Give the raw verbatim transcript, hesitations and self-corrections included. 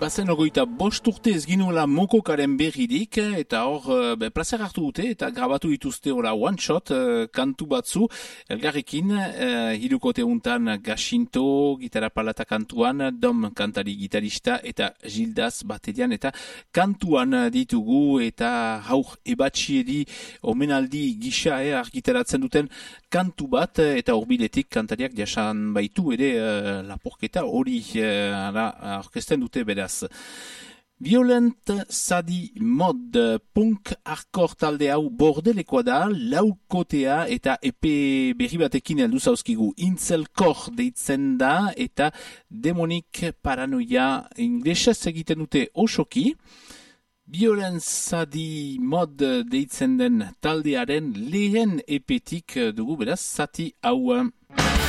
Bazen ogoita bost urte ez ginuela mokokaren berridik, eta hor be, plazer hartu dute, eta grabatu dituzte ora one shot uh, kantu batzu, elgarrekin, uh, hirukote untan Gaxinto, gitarra palata kantuan, Dom kantari gitarista, eta Gildaz baterian, eta kantuan ditugu, eta haur ebatxiedi omenaldi gisa eh, argitaratzen duten kantu bat, eta horbiletik kantariak jasan baitu, ere uh, laporketa hori uh, orkesten dute beraz. Violent Sadi Mod punk hardcore talde hau bordelekoa da, laukotea eta epe berri batekin heldu zauzkigu. Intzelkor deitzen da eta Demonic Paranoia inglesez egiten dute osoki. Violent Sadi Mod deitzen den taldearen lehen epetik dugu beraz zati hau.